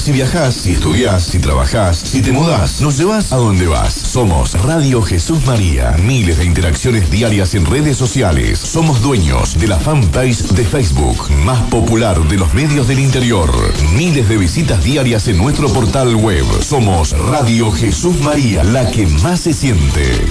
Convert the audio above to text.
Si viajás, si estudiás, si trabajás, si te mudás, nos llevas a donde vas. Somos Radio Jesús María. Miles de interacciones diarias en redes sociales. Somos dueños de la fanpage de Facebook más popular de los medios del interior. Miles de visitas diarias en nuestro portal web. Somos Radio Jesús María, la que más se siente.